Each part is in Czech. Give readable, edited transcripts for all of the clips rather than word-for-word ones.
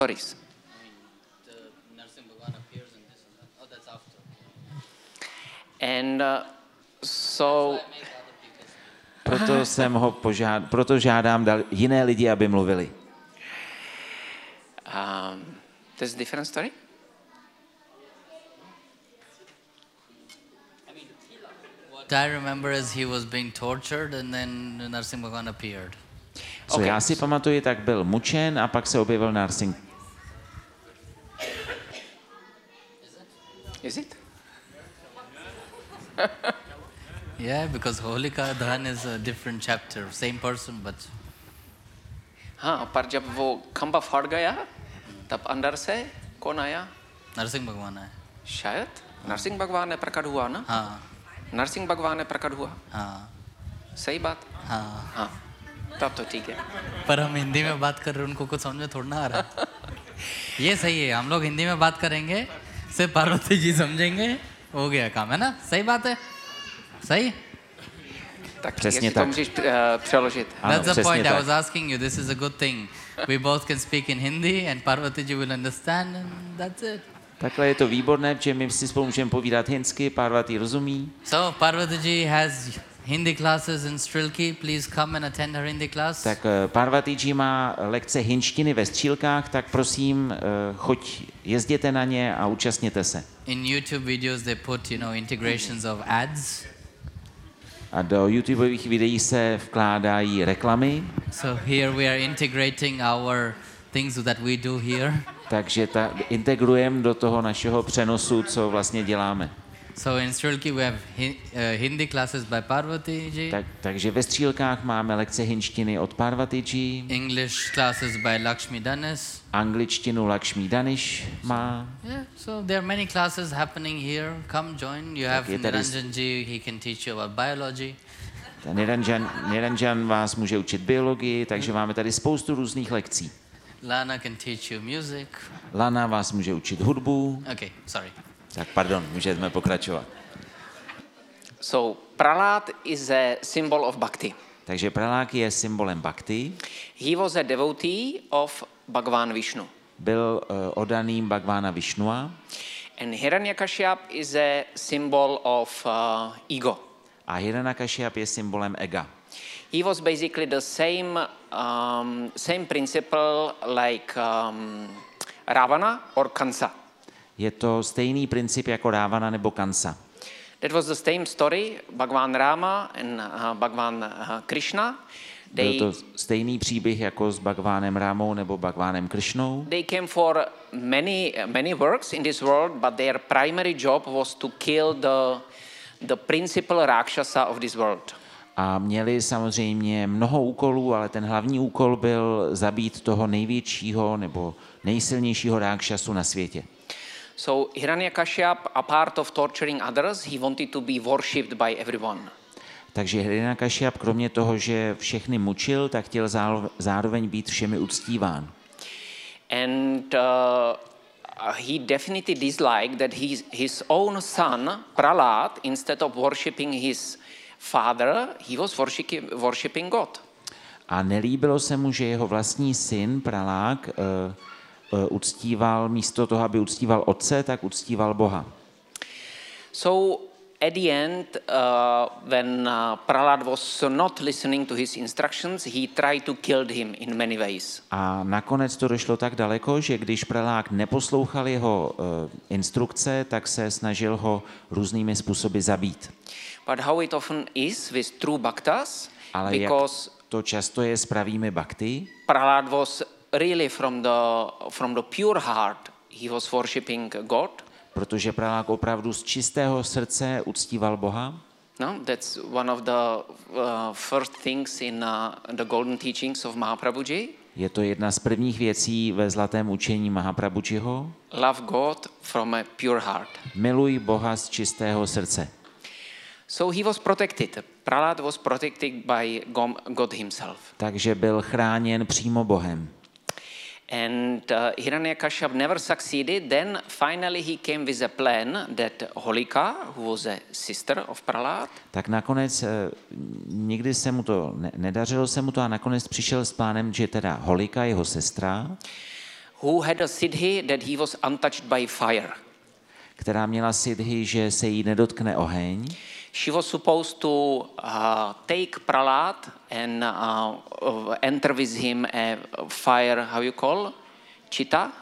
stories. Narasimha Bhagwan appears in this and that. Oh, that's after. And so proto žádám jiné lidi, aby mluvili. there's a different story? What I remember is he was being tortured and then Narasimha Bhagwan appeared. Co Okay. já si pamatuju, tak byl mučen a pak se objevil Narsingh. Is it? Yeah, because Holika Dahan is a different chapter, same person, but हाँ, पर जब वो खंबा फट गया तब अंदर से कौन आया? Narasimha Bhagwan है. शायद नरसिंह भगवान ने प्रकट हुआ ना? हाँ, नरसिंह भगवान ने प्रकट हुआ, हाँ, सही बात? हाँ. हाँ, तब तो ठीक है. पर हम हिंदी में बात कर रहे हैं, उनको कुछ समझ में थोड़ा ना आ रहा है. ये सही है, हम लोग हिंदी में बात करेंगे, सिर्फ पार्वती जी समझेंगे, हो गया काम, है ना? सही बात है? सही? Tak Přesně jestli to tak. můžeš přeložit. Ano, That's the přesně point I tak. was asking you. This is a good thing. We both can speak in Hindi and Parvati ji will understand and that's it. Takhle je to výborné, protože my si spolu můžeme povídat hindsky, Parvati rozumí. So Parvati ji has Hindi classes in Strilki. Please come and attend her Hindi class. Tak Parvati ji má lekce hinštiny ve Střílkách, tak prosím, jezděte na ně a účastněte se. In YouTube videos they put, integrations of ads. A do YouTubeových videí se vkládají reklamy, So here we are integrating our things that we do here. takže integrujeme do toho našeho přenosu, co vlastně děláme. So in Strilki we have Hindi classes by Parvati ji. Takže ve Střílkách máme lekce hinštiny od Parvati ji, English classes by Lakshmi Danis. angličtinu Lakshmi Danish má. Yeah, so there are many classes happening here. Come join. You have je tady- Niranjan ji, he can teach you about biology. Ten Niranjan vás může učit biologii, takže máme tady spoustu různých lekcí. Lana can teach you music. Lana vás může učit hudbu. Okay, sorry. Tak pardon, můžeme pokračovat. So Prahlad is a symbol of bhakti. Takže Prahlad je symbolem bhakti. He was a devotee of Bhagavan Vishnu. Byl oddaným Bhagavana Vishnua. And Hiranyakashyap is a symbol of ego. A Hiranyakashyap je symbolem ega. He was basically the same principle like Ravana or Kansa. Je to stejný princip jako Rávana nebo Kansa. That was the same story, Bhagavan Rama and Bhagavan Krishna. Byl to stejný příběh jako s Bhagavanem Rámou nebo Bhagavanem Krishnou. They came for many works in this world, but their primary job was to kill the principal Rakshasa of this world. A měli samozřejmě mnoho úkolů, ale ten hlavní úkol byl zabít toho největšího nebo nejsilnějšího rákšasu na světě. So Hiranyakashyap, apart of torturing others, he wanted to be worshipped by everyone. Takže Hiranyakashyap, kromě toho, že všechny mučil, tak chtěl zároveň být všemi uctíván. And he definitely disliked that his own son, Prahlad, instead of worshipping his father, he was worshipping God. A nelíbilo se mu, že jeho vlastní syn Prahlad uctíval, místo toho, aby uctíval otce, tak uctíval Boha. So at the end, when Prahlad was not listening to his instructions, he tried to kill him in many ways. A nakonec to došlo tak daleko, že když Prahlad neposlouchal jeho instrukce, tak se snažil ho různými způsoby zabít. But how it often is with true bhaktas, Ale because jak to často je s pravými bhakty, Prahlad was really from the pure heart, he was worshipping God. protože Prahlad opravdu z čistého srdce uctíval Boha. No, that's one of the first things in the golden teachings of Mahaprabhuji. Je to jedna z prvních věcí ve zlatém učení Mahaprabhujiho. Love God from a pure heart. Miluj Boha z čistého srdce. So he was protected. Prahlad was protected by God himself. Takže byl chráněn přímo Bohem. And Hiranyakashyap never succeeded. Then finally he came with a plan that Holika, who was a sister of Prahlad, Tak nakonec nikdy se mu to nedařilo se mu to a nakonec přišel s plánem, že teda Holika, jeho sestra, who had a siddhi that he was untouched by fire. která měla siddhi, že se jí nedotkne oheň. She was supposed to take Prahlad and enter with him a fire, how you call? Chita?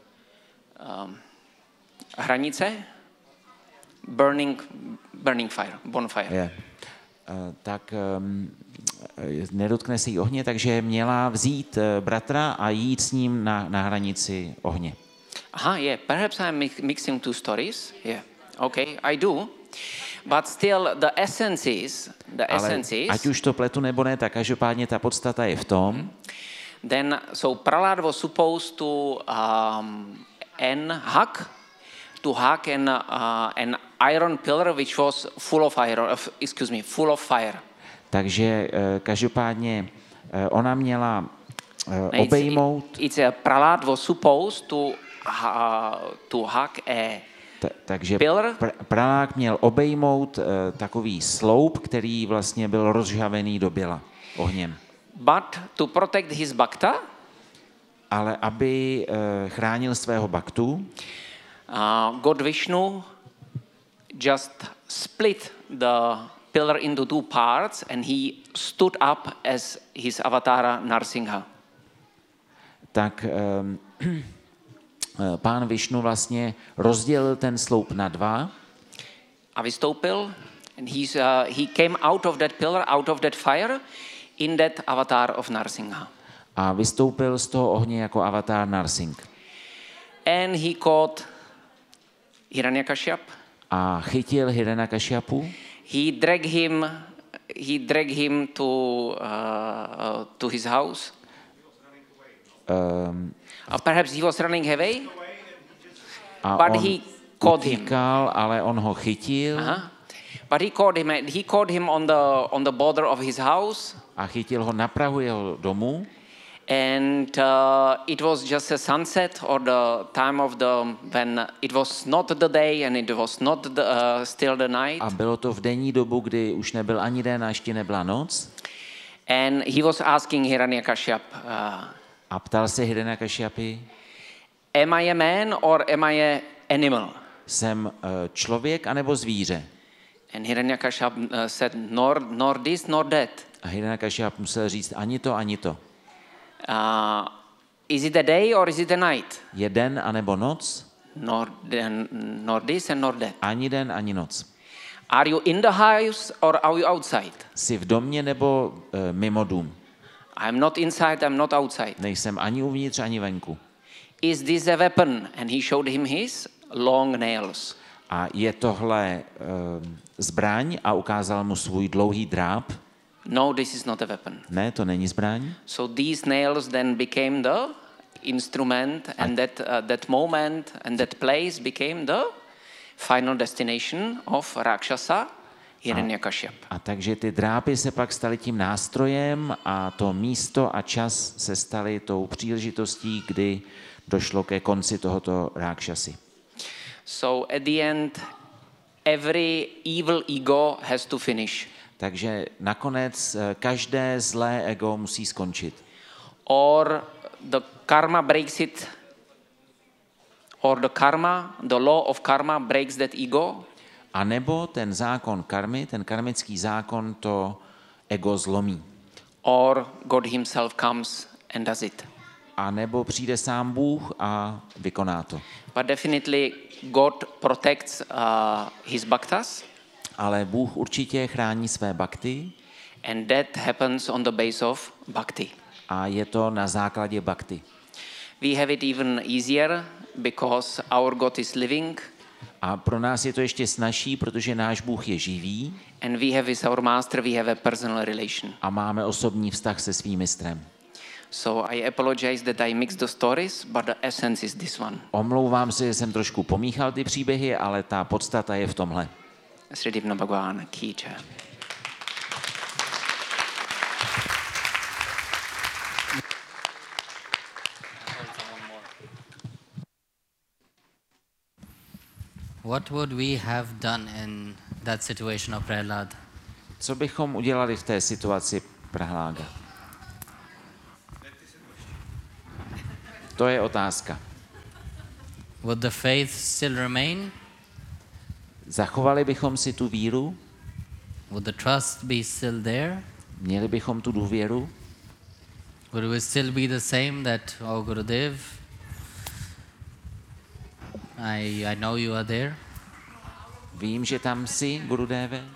Hranice? Burning fire, bonfire. Yeah. Tak nedotkne se jí ohně, takže měla vzít bratra a jít s ním na hranici ohně. Aha, yeah, perhaps I'm mixing two stories. Yeah, okay, I do. But still, the essence is, ať už to pletu nebo ne, tak každopádně ta podstata je v tom, then, so Prahlad was supposed to hack an iron pillar which was full of fire. Takže každopádně ona měla obejmout. Prahlad was supposed to hack a takže pillar. Prahlad měl obejmout takový sloup, který vlastně byl rozžhavený do běla ohněm. But to protect his bhakta, ale aby chránil svého bhaktu, God Vishnu just split the pillar into two parts and he stood up as his avatar Narsingha. Tak pán Višnu vlastně rozdělil ten sloup na dva. A vystoupil and he came out of that pillar, out of that fire in that avatar of Narsingha. A vystoupil z toho ohně jako avatar Narsingh. And he caught Hiranyakashyap. A chytil Hiranyakashipu. He dragged him to his house. Perhaps he was running away, but he caught him. Ale on ho chytil. But he caught him on the border of his house. A chytil ho na prahu jeho domu. And it was just a sunset or the time of when it was not the day and it was not still the night. A bylo to v denní dobu, kdy už nebyl ani den a ještě nebyla noc. And he was asking Hiranyakashyap. A ptal se Hiranyakashyapy. Am I a man or am I a animal? Jsem člověk anebo zvíře? And Hiranyakashyap said nor this nor that. A Hiranyakashyap musel říct ani to, ani to. Is it a day or is it a night? Je den anebo noc? Nor this and nor that. Ani den, ani noc. Are you in the house or are you outside? Jsi v domě nebo mimo dům? I'm not inside, I'm not outside. Nejsem ani uvnitř, ani venku. Is this a weapon? And he showed him his long nails. A je tohle zbraň a ukázal mu svůj dlouhý dráp. No, this is not a weapon. Ne, to není zbraň. So these nails then became the instrument and that moment and that place became the final destination of Rakshasa Hiranyakashyap. A takže ty drápy se pak staly tím nástrojem a to místo a čas se staly tou příležitostí, kdy došlo ke konci tohoto Rakshasy. So at the end every evil ego has to finish. Takže nakonec každé zlé ego musí skončit. Or the karma breaks it, or the law of karma breaks that ego. A nebo ten zákon karmy, ten karmický zákon to ego zlomí. Or God himself comes and does it. A nebo přijde sám Bůh a vykoná to. But definitely God protects his bhaktas. Ale Bůh určitě chrání své bhakty. And that happens on the base of bhakti. A je to na základě bhakti. We have it even easier because our God is living. A pro nás je to ještě snazší, protože náš Bůh je živý. And we have with our master, we have a personal relation. A máme osobní vztah se svým mistrem. So I apologize that I mixed the stories, but the essence is this one. Omlouvám se, že jsem trošku pomíchal ty příběhy, ale ta podstata je v tomhle. Sri Divna Bhagavan ki jai. What would we have done in that situation of Prahlad? Co bychom udělali v té situaci Prahláda? To je otázka. Would the faith still remain? Zachovali bychom si tu víru? Would the trust be still there? Měli bychom tu důvěru? Would we still be the same that, oh Gurudev, I know you are there? Vím, že tam jsi, Gurudéve?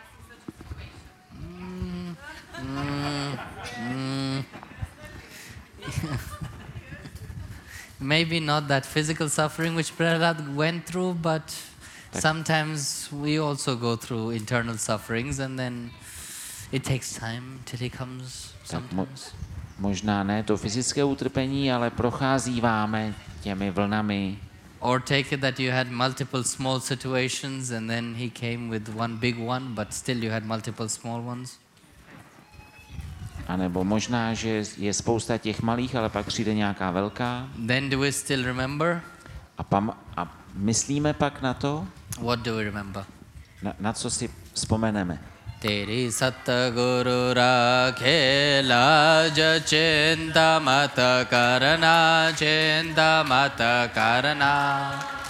Maybe not that physical suffering which Prahlad went through, but sometimes we also go through internal sufferings and then it takes time till he comes sometimes. Možná ne to fyzické utrpení, ale procházíváme těmi vlnami. Or take it that you had multiple small situations and then he came with one big one, but still you had multiple small ones. A nebo možná, že je spousta těch malých, ale pak přijde nějaká velká. Then do we still remember? A myslíme pak na to? What do we remember? Na co si vzpomeneme? तेरी सतगुरु राखे लाज चिंता मत करना